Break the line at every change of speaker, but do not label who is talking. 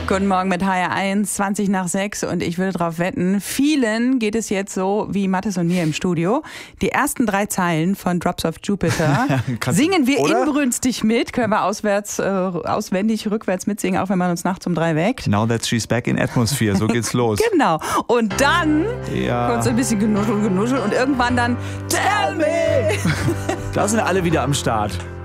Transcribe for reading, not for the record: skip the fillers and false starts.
Guten Morgen mit HR1, 20 nach 6 und ich würde darauf wetten, vielen geht es jetzt so wie Mathis und mir im Studio. Die ersten 3 Zeilen von Drops of Jupiter singen wir inbrünstig mit, können wir auswendig, rückwärts mitsingen, auch wenn man uns nachts um 3 weckt.
Now that she's back in atmosphere, so geht's los.
Genau. Und dann kurz ein bisschen genuschelt und irgendwann dann Tell me!
Da sind alle wieder am Start.